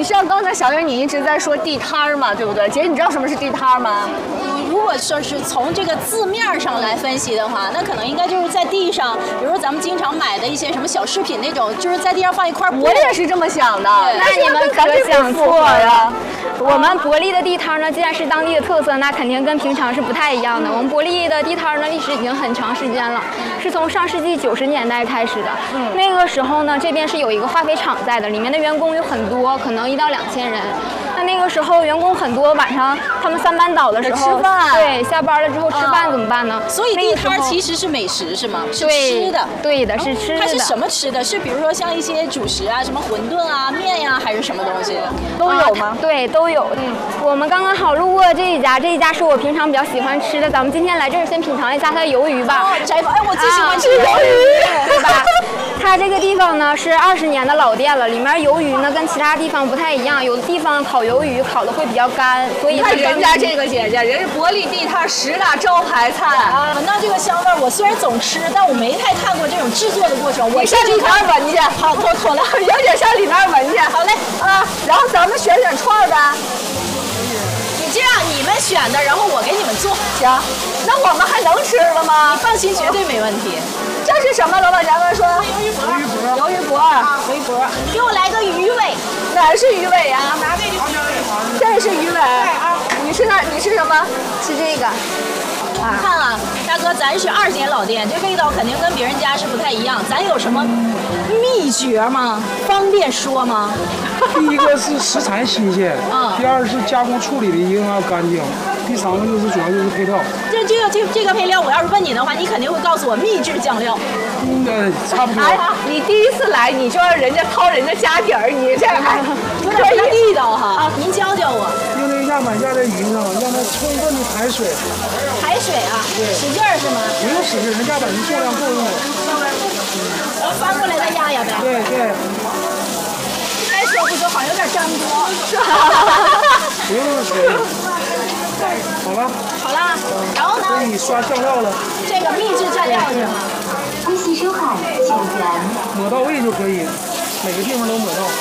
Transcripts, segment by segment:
知道刚才小月你一直在说地摊儿嘛，对不对？姐，你知道什么是地摊儿吗？ 如果说是从这个字面上来分析的话，那可能应该就是在地上，比如说咱们经常买的一些什么小饰品那种，就是在地上放一块布。 我也是这么想的。 那你们可想错了。我们伯利的地摊呢，既然是当地的特色，那肯定跟平常是不太一样的。我们伯利的地摊呢，历史已经很长时间了，是从上世纪90年代开始的。那个时候呢，这边是有一个化肥厂在的，里面的员工有很多，可能1到2000人。那个时候员工很多，晚上他们3班倒的时候吃饭， 对，下班了之后吃饭怎么办呢？ 所以地摊其实是美食是吗？是吃的。 对的，是吃的。 它是什么吃的？是比如说像一些主食啊，什么馄饨啊、面呀，还是什么东西？ 都有吗？ 对，都有。我们刚刚好路过这一家是我平常比较喜欢吃的。咱们今天来这儿先品尝一下它的鱿鱼吧。 摘吧，哎，我最喜欢吃鱿鱼， 对吧？它这个地方呢是20年的老店了，里面鱿鱼呢跟其他地方不太一样，有的地方烤鱿鱼烤的会比较干，所以看人家这个姐姐，人家伯利地摊10大招牌菜啊。闻到这个香味儿，我虽然总吃，但我没太看过这种制作的过程。我上里面闻去， 好，妥了， 莹姐上里面闻去， 好嘞啊。然后咱们选串呗。 你这样你们选的，然后我给你们做。 行，那我们还能吃了吗？ 你放心，绝对没问题。 这是什么？老板娘们说鱿鱼脖。 鱿鱼脖， 鱿鱼脖，给我来个鱼尾。 哪是鱼尾呀？ 拿这个。 这是鱼尾。你吃哪？你吃什么？ 吃这个。 看啊，大哥，咱是20年老店，这味道肯定跟别人家是不太一样。咱有什么秘诀吗？方便说吗？ 第一个是食材新鲜，第二是加工处理的一定要干净，第三个就是主要就是配料。 这个配料，我要是问你的话，你肯定会告诉我秘制酱料。 差不多。 你第一次来你就让人家掏人家家底儿，你这有点不地道哈。您教教我。 用那个压板压在鱼上，让它充分的排水。 排水啊？对。使劲儿是吗？ 不用使劲，那压板的重量够用了。 然后翻过来再压压呗。 对对。 该说不说，好像有点粘锅。 不用那么说。好了。 好了，然后呢？ 可以刷酱料了。 这个秘制蘸料是吗？ 微信收看请源。 抹到位就可以，每个地方都抹到。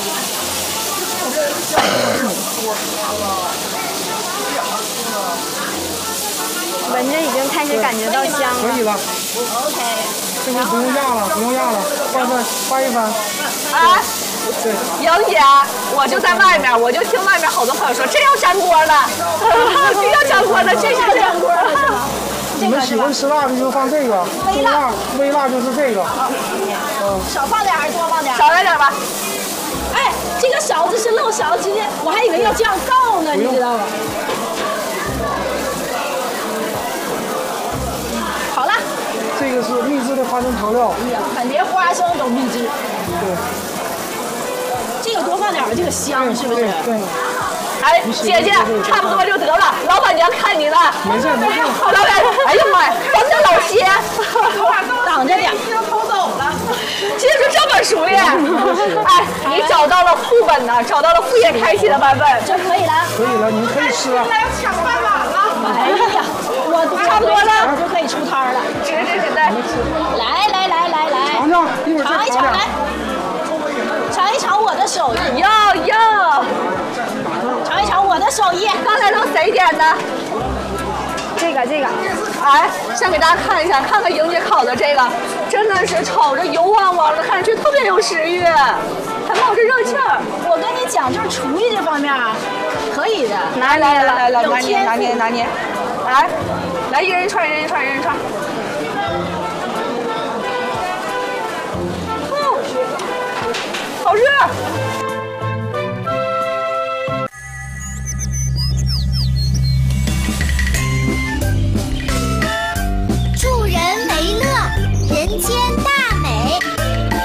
闻着已经开始感觉到香了。 可以了。 OK。 这回不用压了，不用压了，翻一翻。 啊。 对。 莹姐，我就在外面，我就听外面好多朋友说，这要粘锅的，这要粘锅的，这是粘锅的是吗？ 你们喜欢吃辣的就放这个，微辣就是这个。 少放点还是多放点？ 少来点吧。 哎，这个勺子是漏勺，今天我还以为要这样倒呢，你知道吗？好了。 这个是秘制的花生调料。 连花生都秘制。 对。 这个多放点，这个香是不是？ 对。 哎，姐姐，差不多就得了。老板娘看你的。 没事没事。 老板，哎呀妈呀，咱们的老些， 挡着点。 偷走了。姐就这么熟练。哎，你找到了副本呢，找到了副业开启的版本， 这可以了。 可以了，你们可以吃了。 抢饭碗了。 哎呀，我差不多了，就可以出摊了。 对。 来， 尝尝，一会儿尝一尝，来，尝一尝我的手艺。 哟。 尝一尝我的手艺。 刚才都谁点的？ 这个。 哎，先给大家看一下，看看莹姐烤的这个，真的是瞅着油汪汪的，看上去特别有食欲，还冒着热气儿。 我跟你讲，就是厨艺这方面啊，可以的。 来，拿捏。来，一人一串。好热。